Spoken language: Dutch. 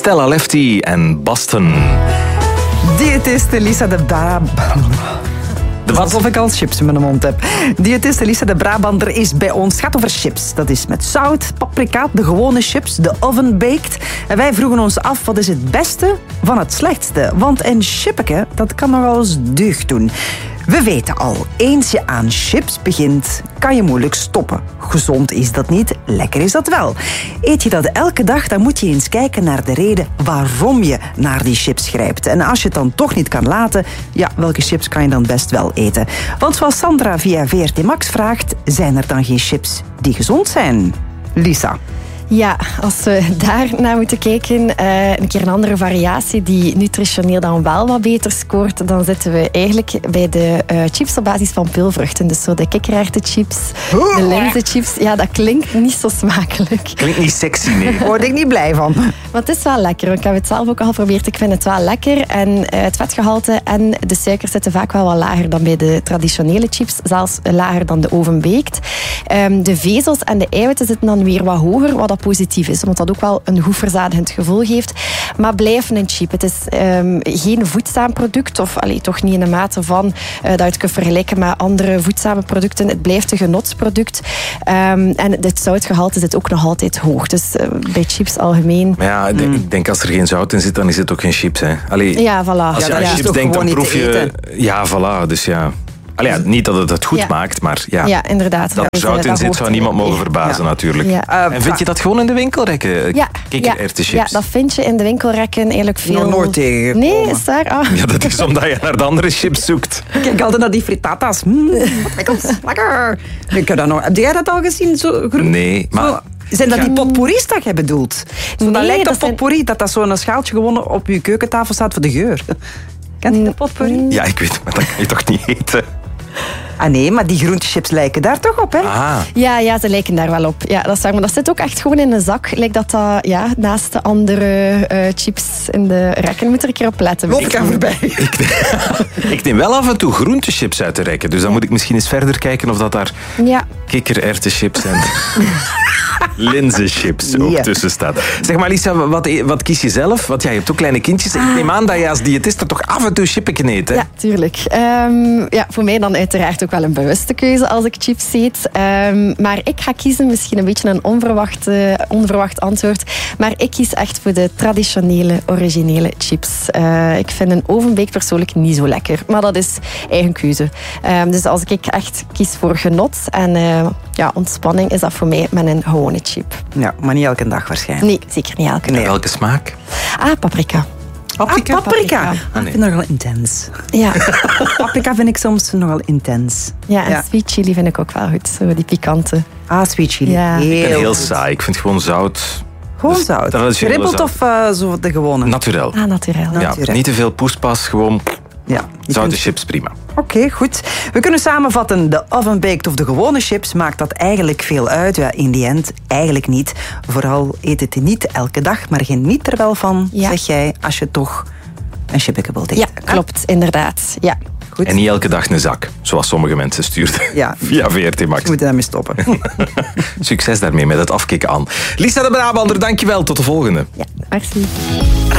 Stella Lefty en Boston. Diëtiste Lisa de Alsof ik al chips in mijn mond heb. Diëtiste Lisa de Brabander is bij ons. Het gaat over chips. Dat is met zout, paprika, de gewone chips, de oven-baked. En wij vroegen ons af, wat is het beste van het slechtste? Want een chippeke, dat kan nogal eens deugd doen. We weten al, eens je aan chips begint, kan je moeilijk stoppen. Gezond is dat niet, lekker is dat wel. Eet je dat elke dag, dan moet je eens kijken naar de reden waarom je naar die chips grijpt. En als je het dan toch niet kan laten, ja, welke chips kan je dan best wel eten? Want zoals Sandra via VRT Max vraagt, zijn er dan geen chips die gezond zijn? Lisa. Ja, als we daar naar moeten kijken, een keer een andere variatie die nutritioneel dan wel wat beter scoort, dan zitten we eigenlijk bij de chips op basis van peulvruchten. Dus zo de kikkererwtenchips, de linzenchips. Ja, dat klinkt niet zo smakelijk. Klinkt niet sexy, nee. Daar word ik niet blij van. Maar het is wel lekker. Ik heb het zelf ook al geprobeerd. Ik vind het wel lekker. En het vetgehalte en de suikers zitten vaak wel wat lager dan bij de traditionele chips. Zelfs lager dan de oven-baked. De vezels en de eiwitten zitten dan weer wat hoger, wat positief is, omdat dat ook wel een goed verzadigend gevoel geeft. Maar blijven een chip. Het is geen voedzaam product, of toch niet in de mate van dat je het kunt vergelijken met andere voedzame producten. Het blijft een genotsproduct. En het zoutgehalte zit ook nog altijd hoog. Dus bij chips algemeen. Maar ja, ik denk als er geen zout in zit, dan is het ook geen chips. Hè. Allee, ja, voilà. Als je aan chips denkt, dan proef je... Ja, voilà. Dus ja... niet dat het het goed maakt, maar ja. Ja, inderdaad. Dat er zout in zit, zou niemand mogen verbazen natuurlijk. Ja. En vind je dat gewoon in de winkelrekken? Ja. Kikkererwtenchips? Ja, dat vind je in de winkelrekken eigenlijk veel... Nog nooit tegen. Nee, is daar? Ah. Ja, dat is omdat je naar de andere chips zoekt. Kijk altijd naar die fritatas. Lekker. Heb jij dat al gezien? Zo groen? Nee, maar... Zo. Zijn dat die potpourris dat jij bedoelt? Zo, dat lijkt op potpourri, dat zo'n schaaltje gewoon op je keukentafel staat voor de geur. Kent je de potpourri? Ja, ik weet, maar dat kan je toch niet eten? Ah nee, maar die groentechips lijken daar toch op, hè? Ah. Ja, ze lijken daar wel op. Ja, dat is waar, maar dat zit ook echt gewoon in een zak. Lijkt dat naast de andere chips in de rekken. Moet er een keer op letten. Loop ik aan voorbij. Ik neem wel af en toe groentechips uit de rekken. Dus dan moet ik misschien eens verder kijken of dat daar kikkererwtenchips en linzenchips ook tussen staat. Zeg maar Lisa, wat kies je zelf? Want jij hebt ook kleine kindjes. Ik neem aan dat je als diëtiste toch af en toe chippen eet, hè? Ja, tuurlijk. Voor mij dan uiteraard ook wel een bewuste keuze als ik chips eet. Maar ik ga kiezen, misschien een beetje een onverwacht antwoord, maar ik kies echt voor de traditionele, originele chips. Ik vind een oven-baked persoonlijk niet zo lekker, maar dat is eigen keuze. Dus als ik echt kies voor genot en ontspanning, is dat voor mij met een gewone chip. Ja, maar niet elke dag waarschijnlijk. Nee, zeker niet elke dag. Welke smaak? Paprika. Paprika. Ik vind dat nogal intens. Ja. Paprika vind ik soms nogal intens. Ja, en sweet chili vind ik ook wel goed. Zo die pikante. Sweet chili. Ja. Ik ben heel saai. Ik vind gewoon zout... Gewoon zout? Geribbeld of zo de gewone? Naturel. Naturel. Ja, niet te veel poespas, gewoon... Ja, zoute chips, prima. Oké, goed. We kunnen samenvatten, de oven-baked of de gewone chips, maakt dat eigenlijk veel uit? Ja, in die end eigenlijk niet. Vooral eet het niet elke dag, maar geniet er wel van, zeg jij, als je toch een chipje wilt eten. Ja, klopt, inderdaad. Ja. Goed. En niet elke dag een zak, zoals sommige mensen stuurden. Ja. Via VRT Max. We moeten daarmee stoppen. Succes daarmee met het afkicken aan. Lisa de Brabander, dankjewel. Tot de volgende. Ja, merci.